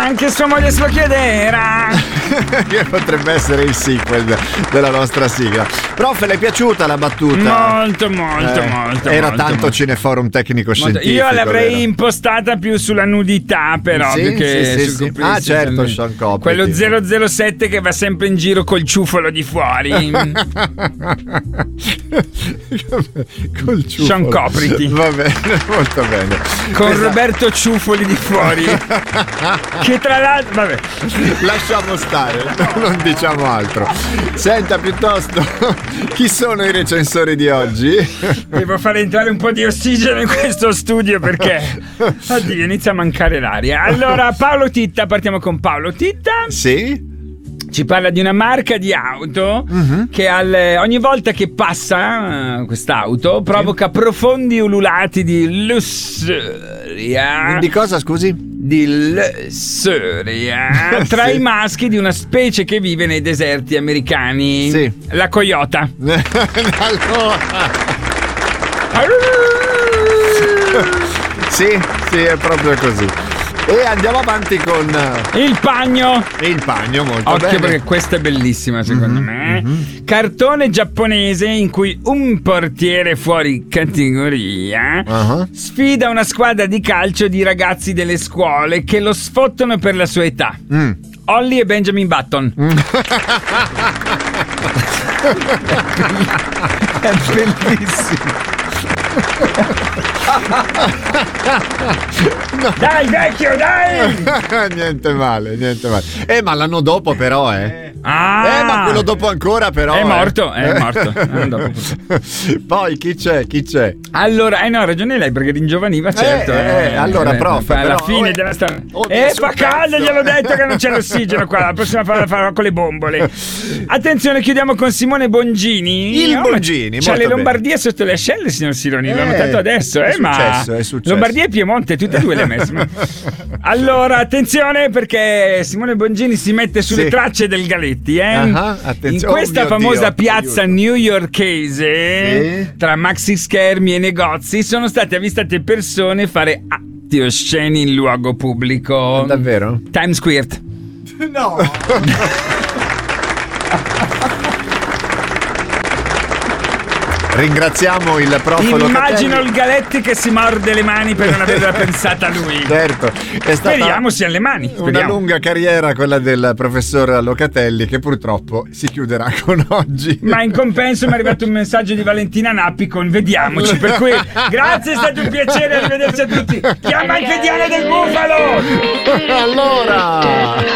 Anche sua moglie se lo chiederà. Che potrebbe essere il sequel della nostra sigla. Prof, le è piaciuta la battuta? Molto. Era molto, tanto molto. cineforum tecnico scientifico. Io l'avrei vero? impostata più sulla nudità, però, Sì, più che sì, sul sì. complesso. Ah, certo, Sean Coprity. Quello 007 che va sempre in giro col ciuffolo di fuori. Col ciuffolo. Sean Coprity. Va bene, molto bene. Con Roberto Ciuffoli di fuori. Che tra l'altro, vabbè. Lasciamo stare, non diciamo altro. Senta, piuttosto, chi sono i recensori di oggi? Devo fare entrare un po' di ossigeno in questo studio perché oddio, inizia a mancare l'aria. Allora, Paolo Titta, partiamo con Paolo Titta. Sì? Ci parla di una marca di auto che ogni volta che passa quest'auto provoca profondi ululati di lussuria. Di cosa, scusi? Di lussuria tra i maschi di una specie che vive nei deserti americani. Sì. La coiota. Sì, è proprio così. E andiamo avanti con Il pagno. il pagno, molto Occhio bene. perché questa è bellissima secondo me. Cartone giapponese in cui un portiere fuori categoria sfida una squadra di calcio di ragazzi delle scuole che lo sfottano per la sua età. Holly e Benjamin Button. È bellissimo. No. Dai vecchio, dai! Niente male. Ma l'anno dopo però, ma quello dopo ancora però. È morto. Dopo. Poi chi c'è? Allora, no, ha ragione lei perché ringiovaniva, certo. Allora, prof, alla però, fine della storia. sul Fa caldo, cazzo. gliel'ho detto che non c'è l'ossigeno qua. La prossima la farò con le bombole. Attenzione, chiudiamo con Simone Bongini. Il Bongini, C'ha molto le Lombardie sotto le ascelle, signor Sironi. L'ho notato adesso, è ma successo. Lombardia e Piemonte, tutte e due le messe. Allora, attenzione perché Simone Bongini si mette sulle tracce del Galetti, attenzione. in questa Oh, mio famosa Dio, piazza aiuto. newyorkese, tra maxi schermi e negozi, sono state avvistate persone fare atti osceni in luogo pubblico. Davvero? Times Square. No. Ringraziamo il prof Immagino Locatelli. il Galetti che si morde le mani per non averla pensata lui. Certo, è stata Speriamo sia le mani. una Speriamo. lunga carriera quella del professor Locatelli che purtroppo si chiuderà con oggi. Ma in compenso mi è arrivato un messaggio di Valentina Nappi con vediamoci, per cui grazie, è stato un piacere, arrivederci a tutti. Chiama anche Diana del Bufalo. Allora